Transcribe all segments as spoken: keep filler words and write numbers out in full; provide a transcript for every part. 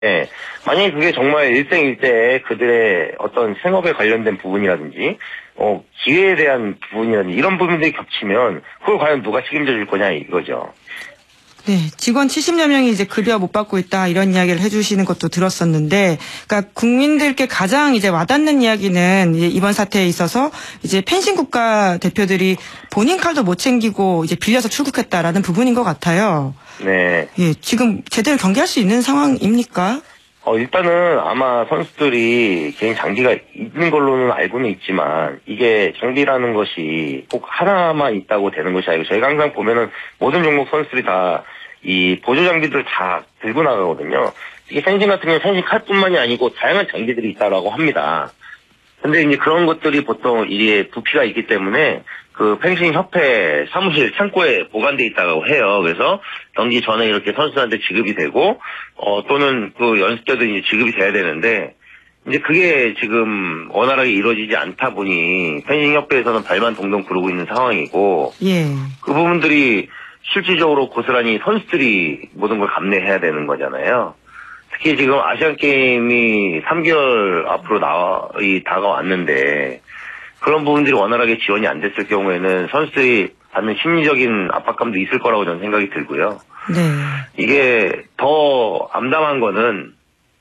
예. 만약에 그게 정말 일생일대에 그들의 어떤 생업에 관련된 부분이라든지, 어, 기회에 대한 부분이라든지, 이런 부분들이 겹치면, 그걸 과연 누가 책임져 줄 거냐, 이거죠. 네, 직원 칠십여 명이 이제 급여 못 받고 있다 이런 이야기를 해주시는 것도 들었었는데, 그러니까 국민들께 가장 이제 와닿는 이야기는 이제 이번 사태에 있어서 이제 펜싱 국가 대표들이 본인 칼도 못 챙기고 이제 빌려서 출국했다라는 부분인 것 같아요. 네. 예, 지금 제대로 경기할 수 있는 상황입니까? 어, 일단은 아마 선수들이 개인 장비가 있는 걸로는 알고는 있지만, 이게 장비라는 것이 꼭 하나만 있다고 되는 것이 아니고, 저희가 항상 보면은 모든 종목 선수들이 다 이 보조 장비들을 다 들고 나가거든요. 이게 펜싱 같은 경우는 펜싱 칼뿐만이 아니고 다양한 장비들이 있다라고 합니다. 근데 이제 그런 것들이 보통 이게 부피가 있기 때문에 그 펜싱 협회 사무실 창고에 보관돼 있다고 해요. 그래서 경기 전에 이렇게 선수한테 지급이 되고, 어, 또는 그 연습 때도 이제 지급이 돼야 되는데, 이제 그게 지금 원활하게 이루어지지 않다 보니 펜싱 협회에서는 발만 동동 구르고 있는 상황이고, 예. 그 부분들이 실질적으로 고스란히 선수들이 모든 걸 감내해야 되는 거잖아요. 특히 지금 아시안 게임이 삼 개월 앞으로 나와, 이, 다가왔는데, 그런 부분들이 원활하게 지원이 안 됐을 경우에는 선수들이 받는 심리적인 압박감도 있을 거라고 저는 생각이 들고요. 네. 이게 더 암담한 거는,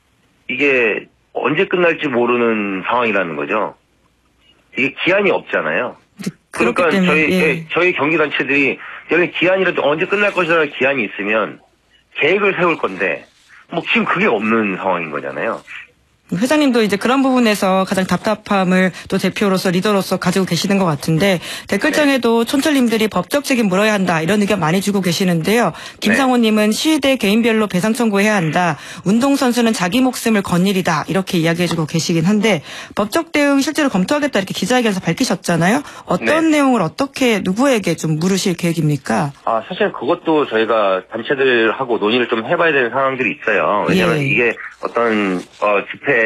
이게 언제 끝날지 모르는 상황이라는 거죠. 이게 기한이 없잖아요. 그러니까 때문에, 저희, 예. 저희 경기단체들이 여기 기한이라도 언제 끝날 것이라는 기한이 있으면 계획을 세울 건데, 뭐 지금 그게 없는 상황인 거잖아요. 회장님도 이제 그런 부분에서 가장 답답함을 또 대표로서 리더로서 가지고 계시는 것 같은데, 댓글창에도 네. 촌철님들이 법적 책임 물어야 한다 이런 의견 많이 주고 계시는데요. 김상호님은 네. 시위대 개인별로 배상 청구해야 한다. 운동선수는 자기 목숨을 건 일이다 이렇게 이야기해주고 계시긴 한데, 법적 대응 실제로 검토하겠다 이렇게 기자회견에서 밝히셨잖아요. 어떤 네. 내용을 어떻게 누구에게 좀 물으실 계획입니까? 아 사실 그것도 저희가 단체들하고 논의를 좀 해봐야 되는 상황들이 있어요. 왜냐하면 예. 이게 어떤 어, 집회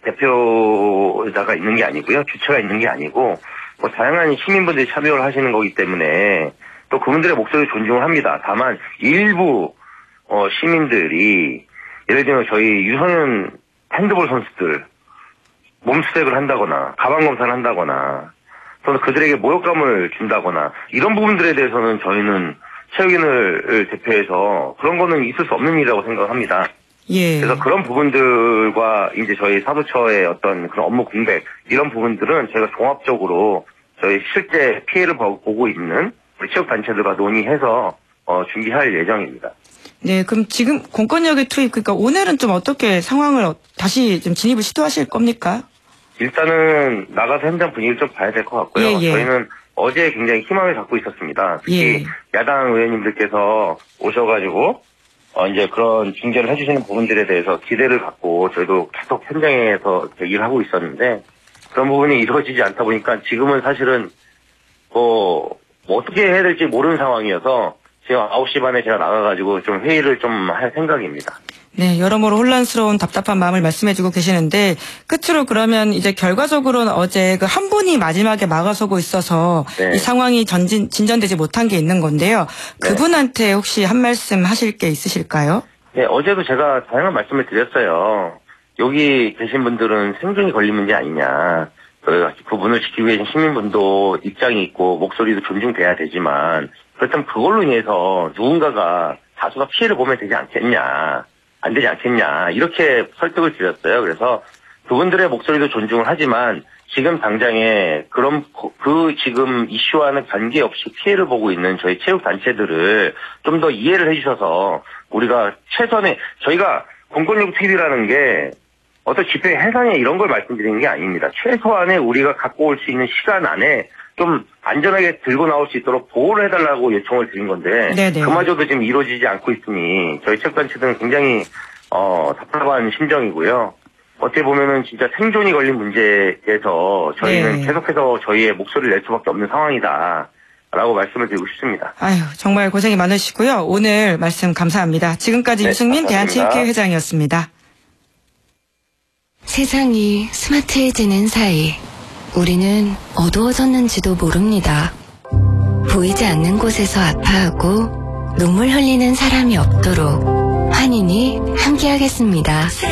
대표자가 있는 게 아니고요. 주체가 있는 게 아니고 뭐 다양한 시민분들이 참여를 하시는 거기 때문에 또 그분들의 목소리를 존중을 합니다. 다만 일부 어, 시민들이 예를 들면 저희 유소년 핸드볼 선수들 몸수색을 한다거나 가방 검사를 한다거나 또는 그들에게 모욕감을 준다거나 이런 부분들에 대해서는 저희는 체육인을 대표해서 그런 거는 있을 수 없는 일이라고 생각합니다. 예. 그래서 그런 부분들과 이제 저희 사무처의 어떤 그런 업무 공백 이런 부분들은 저희가 종합적으로 저희 실제 피해를 보고 있는 우리 체육단체들과 논의해서 어, 준비할 예정입니다. 네, 그럼 지금 공권력의 투입, 그러니까 오늘은 좀 어떻게 상황을 다시 좀 진입을 시도하실 겁니까? 일단은 나가서 현장 분위기를 좀 봐야 될 것 같고요. 예, 예. 저희는 어제 굉장히 희망을 갖고 있었습니다. 특히 예. 야당 의원님들께서 오셔가지고 어, 이제 그런 중재를 해주시는 부분들에 대해서 기대를 갖고 저희도 계속 현장에서 일을 하고 있었는데 그런 부분이 이루어지지 않다 보니까 지금은 사실은 뭐, 뭐 어떻게 해야 될지 모르는 상황이어서 지금 아홉 시 반에 제가 나가가지고 좀 회의를 좀 할 생각입니다. 네, 여러모로 혼란스러운 답답한 마음을 말씀해주고 계시는데 끝으로 그러면 이제 결과적으로는 어제 그 한 분이 마지막에 막아서고 있어서 네. 이 상황이 전진, 진전되지 못한 게 있는 건데요. 그분한테 네. 혹시 한 말씀 하실 게 있으실까요? 네, 어제도 제가 다양한 말씀을 드렸어요. 여기 계신 분들은 생존이 걸린 문제 아니냐. 그분을 지키고 계신 시민분도 입장이 있고 목소리도 존중돼야 되지만 그렇다면 그걸로 인해서 누군가가 다수가 피해를 보면 되지 않겠냐. 안 되지 않겠냐 이렇게 설득을 드렸어요. 그래서 그분들의 목소리도 존중을 하지만 지금 당장에 그런 그 지금 이슈와는 관계없이 피해를 보고 있는 저희 체육단체들을 좀 더 이해를 해주셔서 우리가 최선의 저희가 공권력 투입이라는 게 어떤 집회 해산에 이런 걸 말씀드리는 게 아닙니다. 최소한의 우리가 갖고 올 수 있는 시간 안에 좀 안전하게 들고 나올 수 있도록 보호를 해달라고 요청을 드린 건데 네네. 그마저도 지금 이루어지지 않고 있으니 저희 체육단체들은 굉장히 어, 답답한 심정이고요. 어떻게 보면은 진짜 생존이 걸린 문제에서 저희는 네. 계속해서 저희의 목소리를 낼 수밖에 없는 상황이다. 라고 말씀을 드리고 싶습니다. 아유, 정말 고생이 많으시고요. 오늘 말씀 감사합니다. 지금까지 네, 유승민 대한체육회 회장이었습니다. 세상이 스마트해지는 사이 우리는 어두워졌는지도 모릅니다. 보이지 않는 곳에서 아파하고 눈물 흘리는 사람이 없도록 환인이 함께하겠습니다.